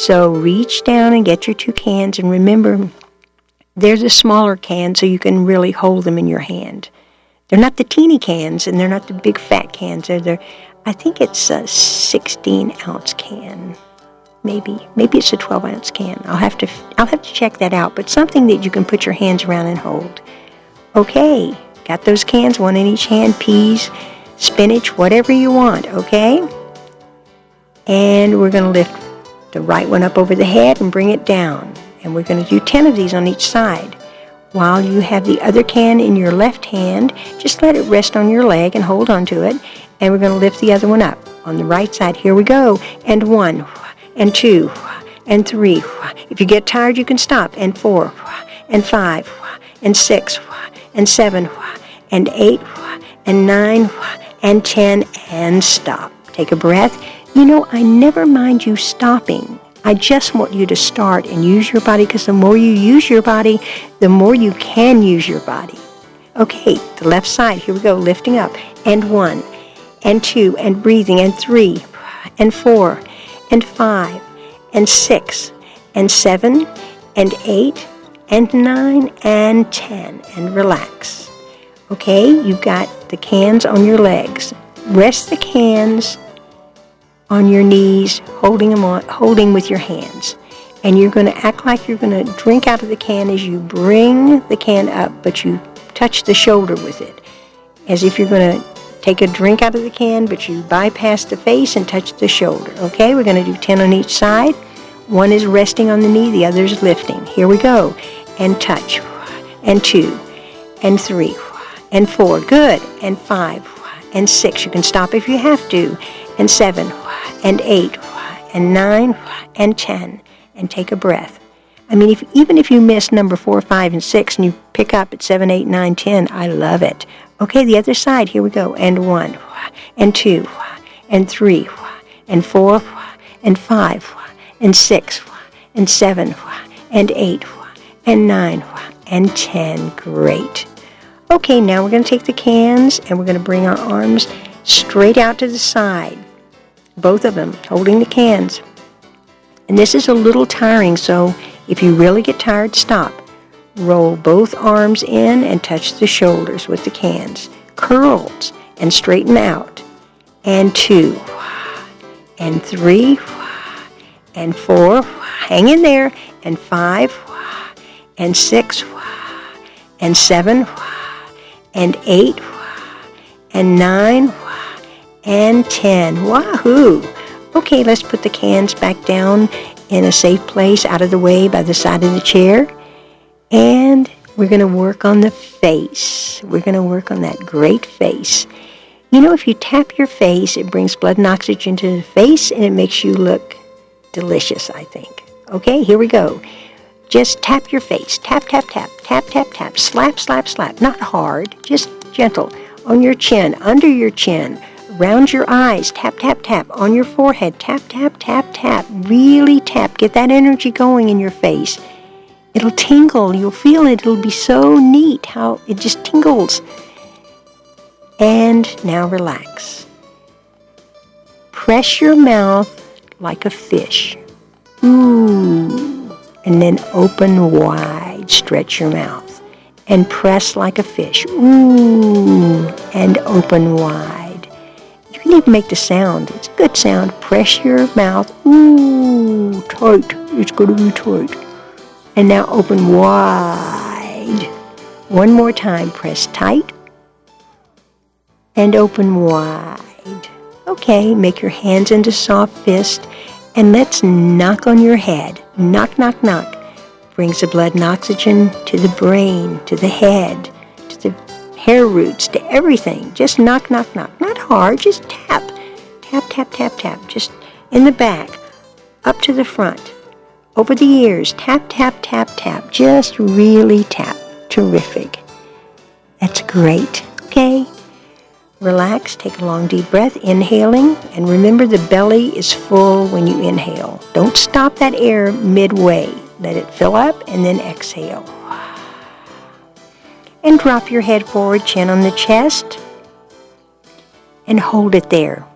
So reach down and get your 2 cans, and remember, there's a smaller can so you can really hold them in your hand. They're not the teeny cans, and they're not the big fat cans. I think it's a 16-ounce can. Maybe it's a 12-ounce can. I'll have to check that out, but something that you can put your hands around and hold. Okay, got those cans, 1 in each hand, peas, spinach, whatever you want, okay? And we're going to lift the right one up over the head and bring it down. And we're going to do 10 of these on each side. While you have the other can in your left hand, just let it rest on your leg and hold on to it. And we're going to lift the other one up on the right side. Here we go. And 1, and 2, and 3. If you get tired, you can stop. And 4, and 5, and 6, and 7, and 8, and 9, and 10, and stop. Take a breath. You know, I never mind you stopping. I just want you to start and use your body, because the more you use your body, the more you can use your body. Okay, the left side, here we go, lifting up. And 1, and 2, and breathing, and 3, and 4, and 5, and 6, and 7, and 8, and 9, and 10, and relax. Okay, you've got the cans on your legs. Rest the cans on your knees, holding with your hands. And you're going to act like you're going to drink out of the can as you bring the can up, but you touch the shoulder with it. As if you're going to take a drink out of the can, but you bypass the face and touch the shoulder. Okay, we're going to do 10 on each side. 1 is resting on the knee, the other is lifting. Here we go. And touch. And 2, and 3, and 4. Good. And 5, and 6. You can stop if you have to. And 7, and 8, and 9, and 10, and take a breath. I mean, even if you miss number 4, 5, and 6, and you pick up at 7, 8, 9, 10, I love it. Okay, the other side, here we go. And 1, and 2, and 3, and 4, and 5, and 6, and 7, and 8, and 9, and 10. Great. Okay, now we're going to take the cans, and we're going to bring our arms straight out to the side. Both of them, holding the cans. And this is a little tiring, so if you really get tired, stop. Roll both arms in and touch the shoulders with the cans. Curls and straighten out. And 2, and 3, and 4, hang in there, and 5, and 6, and 7, and 8, and 9, and 10. Wahoo! Okay, let's put the cans back down in a safe place out of the way by the side of the chair. And we're going to work on the face. We're going to work on that great face. You know, if you tap your face, it brings blood and oxygen to the face, and it makes you look delicious, I think. Okay, here we go. Just tap your face. Tap, tap, tap. Tap, tap, tap. Slap, slap, slap. Not hard, just gentle. On your chin, under your chin. Around your eyes, tap, tap, tap. On your forehead, tap, tap, tap, tap. Really tap. Get that energy going in your face. It'll tingle. You'll feel it. It'll be so neat how it just tingles. And now relax. Press your mouth like a fish. Ooh. And then open wide. Stretch your mouth. And press like a fish. Ooh. And open wide. You can even make the sound. It's a good sound. Press your mouth. Ooh, tight. It's going to be tight. And now open wide. One more time. Press tight. And open wide. Okay, make your hands into soft fist. And let's knock on your head. Knock, knock, knock. Brings the blood and oxygen to the brain, to the head, to the hair roots, to everything. Just knock, knock, knock. Not hard, just tap. Tap, tap, tap, tap. Just in the back, up to the front, over the ears. Tap, tap, tap, tap. Just really tap. Terrific. That's great. Okay. Relax. Take a long, deep breath. Inhaling. And remember, the belly is full when you inhale. Don't stop that air midway. Let it fill up and then exhale. And drop your head forward, chin on the chest, and hold it there.